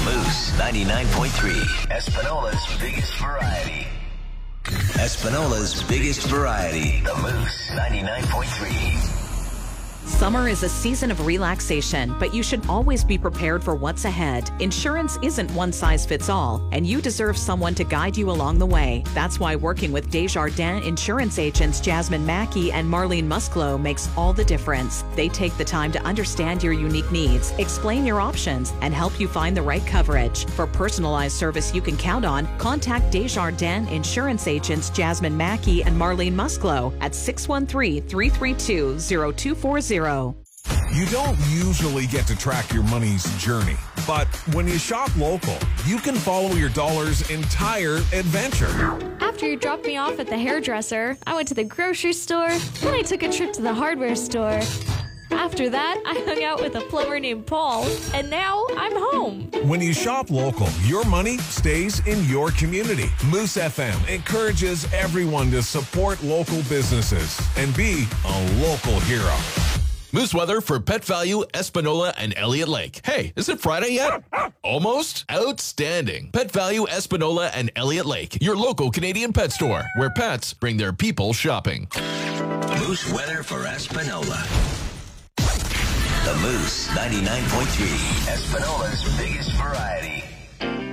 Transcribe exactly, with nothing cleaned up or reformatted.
Moose ninety-nine point three, Espinola's biggest variety. Espinola's biggest variety. The Moose ninety-nine point three. Summer is a season of relaxation, but you should always be prepared for what's ahead. Insurance isn't one size fits all, and you deserve someone to guide you along the way. That's why working with Desjardins insurance agents Jasmine Mackey and Marlene Musclo makes all the difference. They take the time to understand your unique needs, explain your options, and help you find the right coverage. For personalized service you can count on, contact Desjardins insurance agents Jasmine Mackey and Marlene Musclo at six one three, three three two, zero two four zero. You don't usually get to track your money's journey, but when you shop local, you can follow your dollar's entire adventure. After you dropped me off at the hairdresser, I went to the grocery store, then I took a trip to the hardware store. After that, I hung out with a plumber named Paul, and now I'm home. When you shop local, your money stays in your community. Moose F M encourages everyone to support local businesses and be a local hero. Moose weather for Pet Value, Espanola, and Elliott Lake. Hey, is it Friday yet? Almost? Outstanding. Pet Value, Espanola, and Elliott Lake, your local Canadian pet store, where pets bring their people shopping. Moose weather for Espanola. The Moose ninety-nine point three, Espinola's biggest variety.